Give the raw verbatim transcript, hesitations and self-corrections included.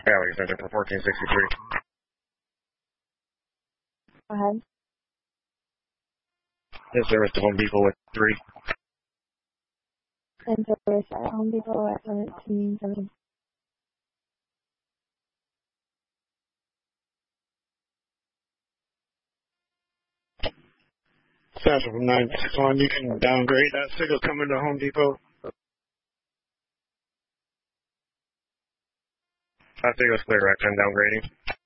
Galaxy Center for fourteen sixty-three. Go ahead. This service to Home Depot with three. And service at Home Depot at seventeen seventy. Satchel from nine six one, you can downgrade that signal coming to Home Depot. That signal's clear, right? I'm downgrading.